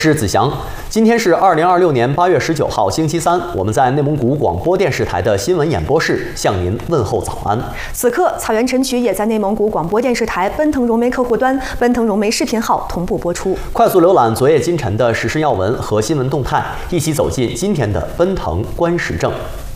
是子祥，今天是2026年8月19号，星期三。我们在内蒙古广播电视台的新闻演播室向您问候早安。 此刻，草原晨曲也在内蒙古广播电视台奔腾融媒客户端、奔腾融媒视频号同步播出。 快速浏览昨夜今晨的时事要闻和新闻动态，一起走进今天的奔腾观时政。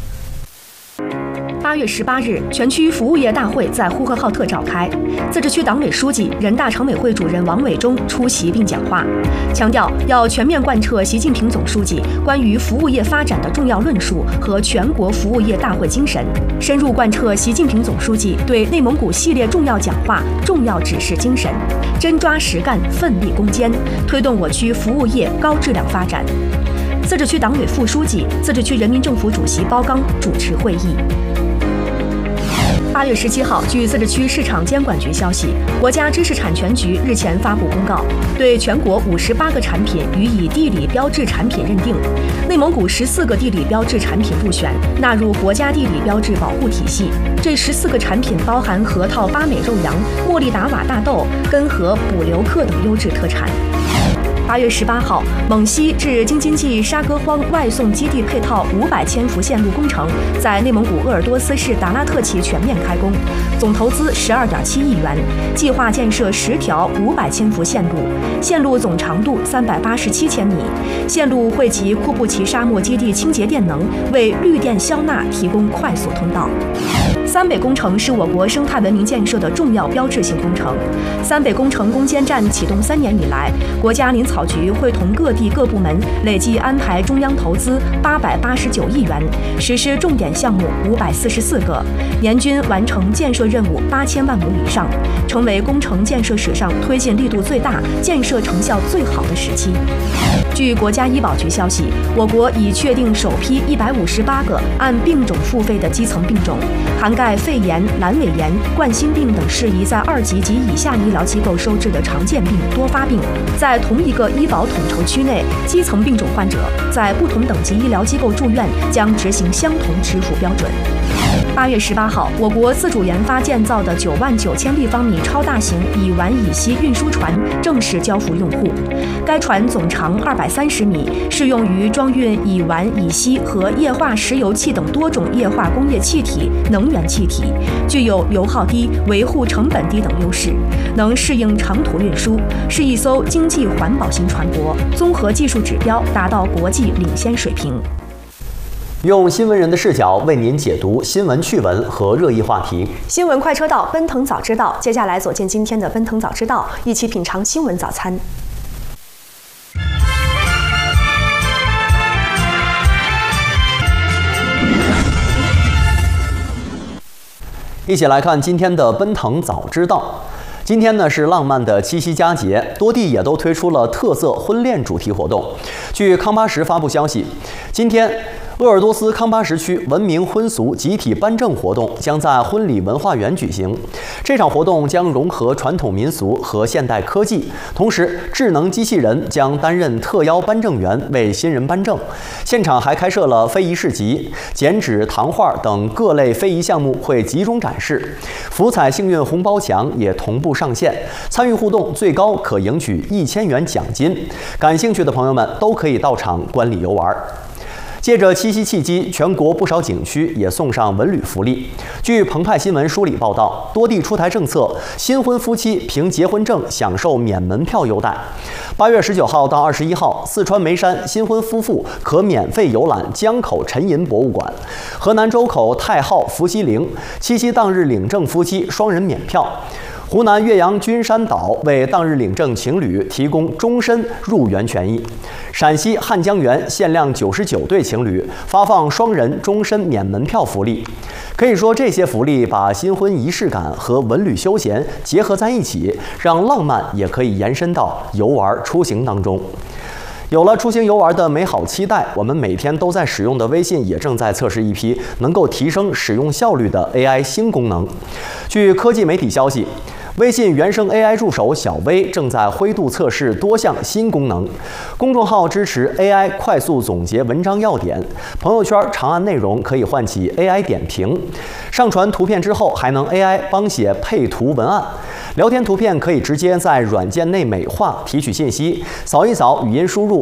8月18日，全区服务业大会在呼和浩特召开，自治区党委书记、人大常委会主任王伟忠出席并讲话，强调要全面贯彻习近平总书记关于服务业发展的重要论述和全国服务业大会精神，深入贯彻习近平总书记对内蒙古系列重要讲话、重要指示精神，真抓实干、奋力攻坚，推动我区服务业高质量发展。自治区党委副书记、自治区人民政府主席包刚主持会议。8月17号，据自治区市场监管局消息，国家知识产权局日前发布公告，对全国58个产品予以地理标志产品认定，内蒙古14个地理标志产品入选，纳入国家地理标志保护体系。这14个产品包含核桃巴美肉羊、茉莉达瓦大豆、根河捕留克等优质特产。8月18号，蒙西至京津冀沙戈荒外送基地配套500千伏线路工程在内蒙古鄂尔多斯市达拉特旗全面开工，总投资12.7亿元，计划建设10条500千伏线路，线路总长度387千米，线路汇集库布齐沙漠基地清洁电能，为绿电消纳提供快速通道。三北工程是我国生态文明建设的重要标志性工程。三北工程攻坚战启动3年以来，国家林草局会同各地各部门累计安排中央投资889亿元，实施重点项目544个，年均完成建设任务8000万亩以上，成为工程建设史上推进力度最大、建设成效最好的时期。据国家医保局消息，我国已确定首批158个按病种付费的基层病种，涵盖肺炎、阑尾炎、冠心病等适宜在2级及以下医疗机构收治的常见病、多发病。在同一个医保统筹区内，基层病种患者在不同等级医疗机构住院将执行相同支付标准。8月18号，我国自主研发建造的99000立方米超大型乙烷乙烯运输船正式交付用户。该船总长230米，适用于装运乙烷乙烯和液化石油气等多种液化工业气体、能源气体，具有油耗低、维护成本低等优势，能适应长途运输，是一艘经济环保型船舶，综合技术指标达到国际领先水平。 用新闻人的视角为您解读新闻趣闻和热议话题。 新闻快车道，奔腾早知道。接下来走进今天的奔腾早知道，一起品尝新闻早餐。 一起来看今天的奔腾早知道。今天呢是浪漫的七夕佳节，多地也都推出了特色婚恋主题活动。据康巴什发布消息，今天鄂尔多斯康巴什区文明婚俗集体颁证活动将在婚礼文化园举行。这场活动将融合传统民俗和现代科技，同时智能机器人将担任特邀颁证员为新人颁证。现场还开设了非遗市集、剪纸、糖画等各类非遗项目会集中展示，福彩幸运红包墙也同步上线，参与互动最高可赢取1000元奖金。感兴趣的朋友们都可以到场观礼游玩。借着七夕契机，全国不少景区也送上文旅福利。据澎湃新闻梳理报道，多地出台政策，新婚夫妻凭结婚证享受免门票优待。8月19号到21号，四川眉山新婚夫妇可免费游览江口沉银博物馆；河南周口太昊伏羲陵，七夕当日领证夫妻双人免票。湖南岳阳君山岛为当日领证情侣提供终身入园权益。陕西汉江源限量99对情侣发放双人终身免门票福利。可以说，这些福利把新婚仪式感和文旅休闲结合在一起，让浪漫也可以延伸到游玩出行当中。有了出行游玩的美好期待，我们每天都在使用的微信也正在测试一批能够提升使用效率的 AI 新功能。据科技媒体消息，微信原生 AI 助手小微正在灰度测试多项新功能。公众号支持 AI 快速总结文章要点，朋友圈长按内容可以唤起 AI 点评，上传图片之后还能 AI 帮写配图文案。聊天图片可以直接在软件内美化，提取信息，扫一扫语音输入